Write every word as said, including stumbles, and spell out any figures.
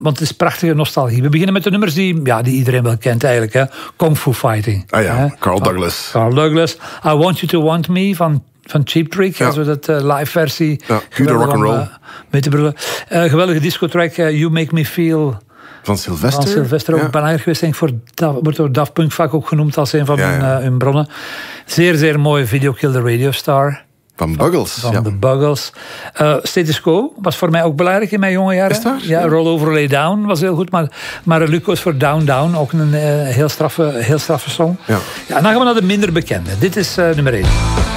Want het is prachtige nostalgie. We beginnen met de nummers die, ja, die iedereen wel kent eigenlijk. Hè. Kung Fu Fighting. Ah ja, hè. Carl Douglas. Carl Douglas. I Want You To Want Me van, van Cheap Trick. Ja. Also dat uh, live versie. Ja, goede rock'n'roll. Uh, mee te brullen. Uh, geweldige discotrack. Uh, You Make Me Feel... Van Sylvester. Van Sylvester ook ja. belangrijk geweest. Denk ik, voor Daf, wordt door Daft Punk vaak ook genoemd als een van ja, hun, ja. uh, hun bronnen. Zeer, zeer mooie video. Kill the Radio Star. Van Buggles. Van ja. de Buggles. Uh, Status Quo was voor mij ook belangrijk in mijn jonge jaren. Is dat? Ja, Roll Over Lay Down was heel goed. Maar, maar Luc was voor Down Down. Ook een uh, heel straffe, heel straffe song. Ja. Ja, en dan gaan we naar de minder bekende. Dit is uh, nummer één.